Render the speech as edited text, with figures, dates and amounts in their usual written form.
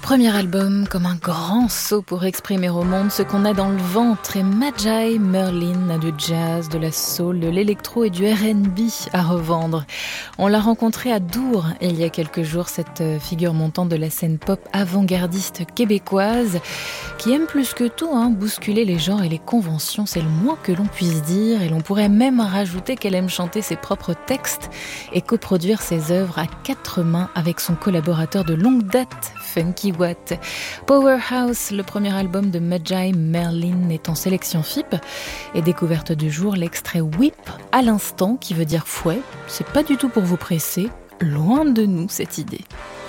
Premier album comme un grand saut pour exprimer au monde ce qu'on a dans le ventre, et Majai Merlin a du jazz, de la soul, de l'électro et du R&B à revendre. On l'a rencontrée à Dour il y a quelques jours, cette figure montante de la scène pop avant-gardiste québécoise qui aime plus que tout bousculer les genres et les conventions, c'est le moins que l'on puisse dire, et l'on pourrait même rajouter qu'elle aime chanter ses propres textes et coproduire ses œuvres à quatre mains avec son collaborateur de longue date, Funky Watt. Powerhouse, le premier album de Majai Merlin, est en sélection FIP, et découverte du jour, l'extrait Whip à l'instant, qui veut dire fouet. C'est pas du tout pour vous presser, loin de nous cette idée.